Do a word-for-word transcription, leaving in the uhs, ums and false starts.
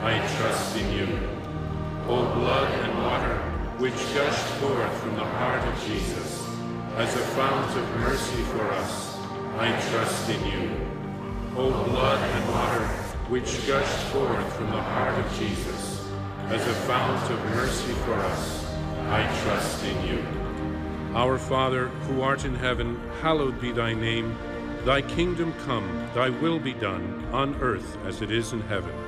I trust in you. O blood and water, which gushed forth from the heart of Jesus, as a fount of mercy for us, I trust in you. O blood and water, which gushed forth from the heart of Jesus, as a fount of mercy for us, I trust in you. Our Father, who art in heaven, hallowed be thy name. Thy kingdom come, thy will be done, on earth as it is in heaven.